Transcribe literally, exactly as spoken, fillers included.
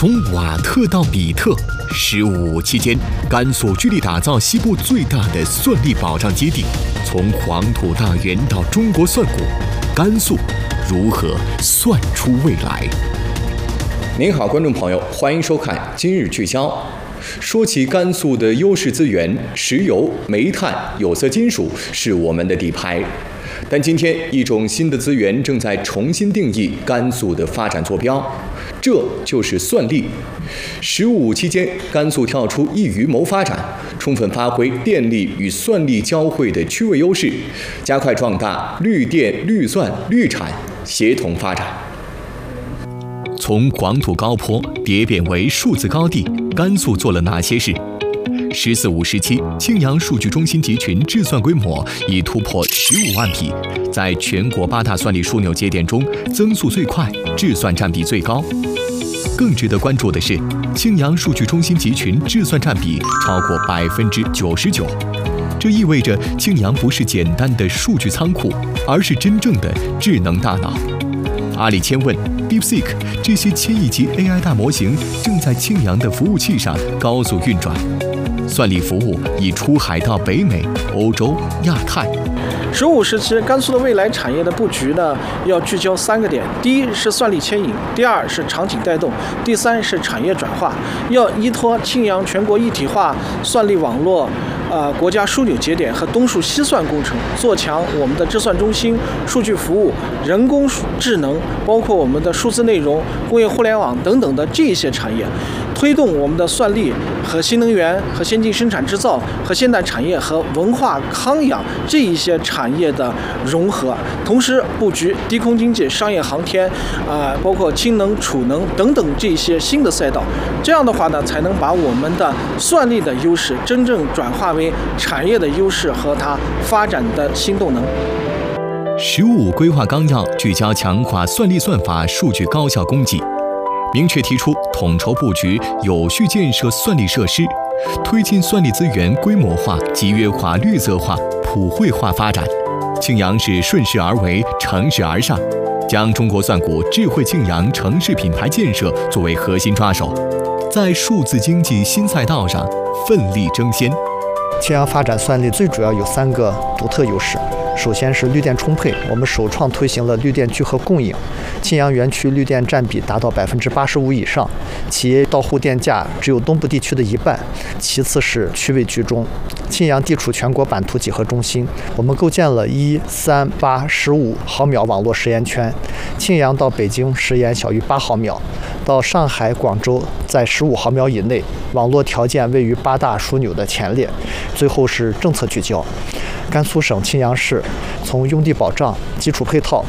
从瓦特到比特，十五期间，甘肃致力打造西部最大的算力保障基地。从黄土大原到中国算股，甘肃如何算出未来？您好，观众朋友，欢迎收看《今日聚焦》。说起甘肃的优势资源，石油、煤炭、有色金属是我们的底牌。但今天，一种新的资源正在重新定义甘肃的发展坐标，这就是算力。十五期间，甘肃跳出一鱼谋发展，充分发挥电力与算力交汇的区位优势，加快壮大绿电、绿算、绿产协同发展。从黄土高坡蝶变为数字高地，甘肃做了哪些事？十四五时期，庆阳数据中心集群制算规模已突破十五万匹，在全国八大算力枢纽节点中增速最快，制算占比最高。更值得关注的是，庆阳数据中心集群制算占比超过百分之九十九，这意味着庆阳不是简单的数据仓库，而是真正的智能大脑。阿里千问、DeepSeek 这些千亿级 A I 大模型正在庆阳的服务器上高速运转。算力服务已出海到北美、欧洲、亚太。 十五时期，甘肃的未来产业的布局呢，要聚焦三个点：第一是算力牵引，第二是场景带动，第三是产业转化。要依托庆阳全国一体化算力网络。呃，国家枢纽节点和东数西算工程，做强我们的制算中心、数据服务、人工智能，包括我们的数字内容、工业互联网等等的这些产业，推动我们的算力和新能源、和先进生产制造、和现代产业和文化康养这一些产业的融合，同时布局低空经济、商业航天，啊、呃，包括氢能、储能等等这些新的赛道。这样的话呢，才能把我们的算力的优势真正转化为产业的优势和它发展的新动能。 十五规划纲要聚焦强化算力算法数据高效供给，明确提出统筹布局、有序建设算力设施，推进算力资源规模化、集约化、绿色化、普惠化发展。庆阳市顺势而为、乘势而上，将中国算股智慧庆阳城市品牌建设作为核心抓手，在数字经济新赛道上奋力争先。 庆阳发展算力最主要有三个独特优势。首先是绿电充沛，我们首创推行了绿电聚合供应，庆阳园区绿电占比达到百分之八十五以上，企业到户电价只有东部地区的一半。其次是区位居中，庆阳地处全国版图几何中心，我们构建了一、三、八、十五毫秒网络时延圈，庆阳到北京时延小于八毫秒，到上海、广州在十五毫秒以内，网络条件位于八大枢纽的前列。最后是政策聚焦，甘肃省庆阳市从用地保障、基础配套